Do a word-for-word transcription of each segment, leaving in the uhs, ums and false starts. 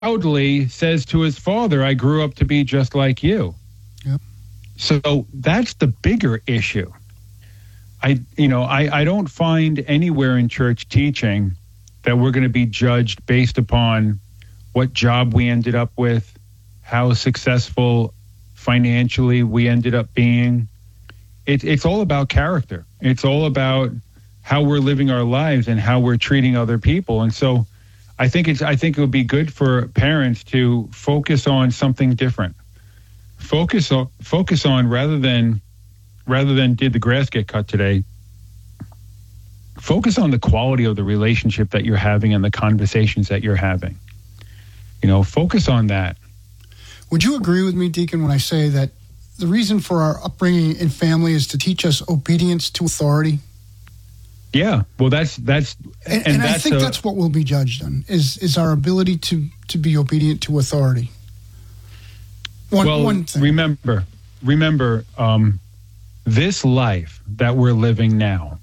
proudly says to his father, I grew up to be just like you. Yep. So that's the bigger issue. I, you know, I, I don't find anywhere in church teaching that we're going to be judged based upon what job we ended up with, how successful financially we ended up being. It, it's all about character. It's all about how we're living our lives and how we're treating other people. And so I think it's, I think it would be good for parents to focus on something different. Focus on, focus on rather than, rather than did the grass get cut today, focus on the quality of the relationship that you're having and the conversations that you're having. You know, focus on that. Would you agree with me, Deacon, when I say that the reason for our upbringing in family is to teach us obedience to authority? Yeah, well, that's that's and, and, and that's I think a, that's what we'll be judged on is is our ability to to be obedient to authority. One, well, one thing. remember, remember, um, this life that we're living now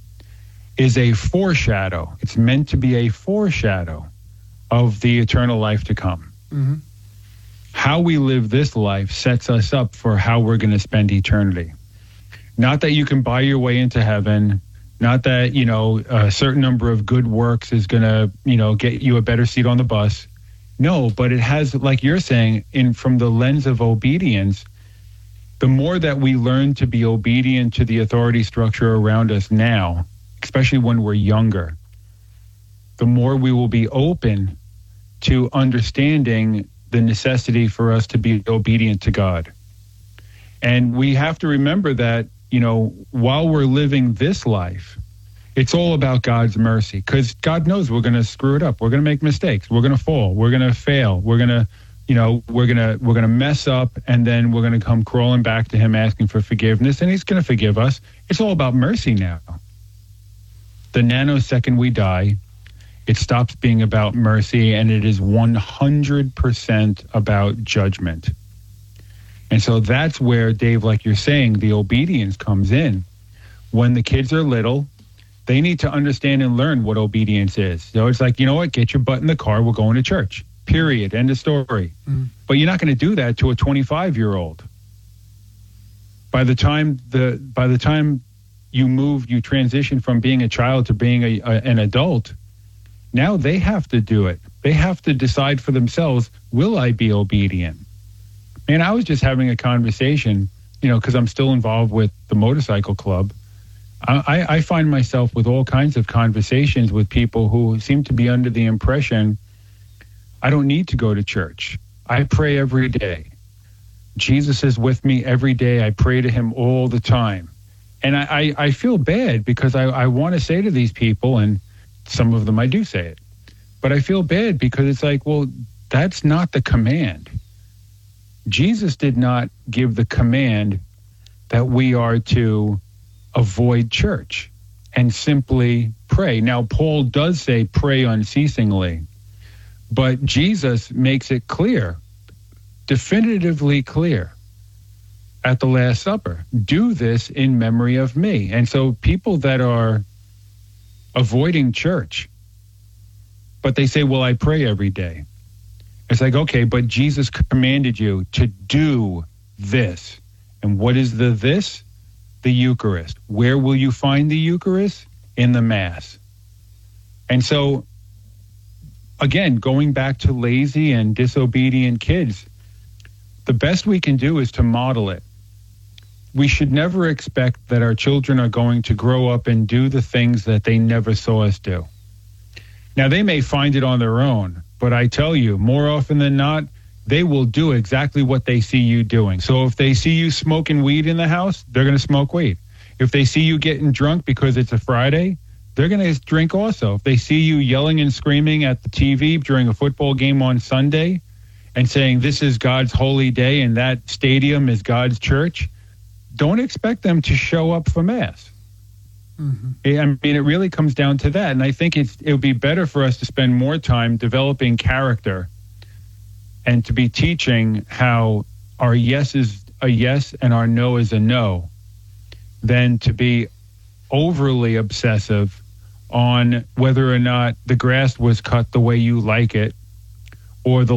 is a foreshadow. It's meant to be a foreshadow of the eternal life to come. Mm-hmm. How we live this life sets us up for how we're going to spend eternity. Not that you can buy your way into heaven. Not that, you know, a certain number of good works is going to, you know, get you a better seat on the bus. No, but it has, like you're saying, in from the lens of obedience, the more that we learn to be obedient to the authority structure around us now, especially when we're younger, the more we will be open to understanding the necessity for us to be obedient to God. And we have to remember that, you know, while we're living this life, it's all about God's mercy, because God knows we're going to screw it up. We're going to make mistakes. We're going to fall. We're going to fail. We're going to, you know, we're going to, we're going to mess up, and then we're going to come crawling back to him asking for forgiveness, and he's going to forgive us. It's all about mercy now. The nanosecond we die, it stops being about mercy, and it is one hundred percent about judgment. And so that's where, Dave, like you're saying, the obedience comes in. When the kids are little, they need to understand and learn what obedience is. So it's like, you know what, get your butt in the car, we're going to church, period, end of story. Mm. But you're not going to do that to a twenty-five-year-old. By the time the by the time you move, you transition from being a child to being a, a, an adult, now they have to do it. They have to decide for themselves, will I be obedient? And I was just having a conversation, you know, because I'm still involved with the motorcycle club. I, I find myself with all kinds of conversations with people who seem to be under the impression, I don't need to go to church. I pray every day. Jesus is with me every day. I pray to him all the time. And I, I, I feel bad because I, I want to say to these people, and some of them I do say it, but I feel bad because it's like, well, that's not the command. Jesus did not give the command that we are to avoid church and simply pray. Now, Paul does say pray unceasingly, but Jesus makes it clear, definitively clear at the Last Supper. Do this in memory of me. And so people that are avoiding church, but they say, well, I pray every day. It's like, okay, but Jesus commanded you to do this. And what is the this? The Eucharist. Where will you find the Eucharist? In the Mass. And so, again, going back to lazy and disobedient kids, the best we can do is to model it. We should never expect that our children are going to grow up and do the things that they never saw us do. Now, they may find it on their own, but I tell you, more often than not, they will do exactly what they see you doing. So if they see you smoking weed in the house, they're going to smoke weed. If they see you getting drunk because it's a Friday, they're going to drink also. If they see you yelling and screaming at the T V during a football game on Sunday and saying this is God's holy day and that stadium is God's church, don't expect them to show up for Mass. Mm-hmm. I mean, it really comes down to that. And I think it's, it would be better for us to spend more time developing character and to be teaching how our yes is a yes and our no is a no, than to be overly obsessive on whether or not the grass was cut the way you like it, or the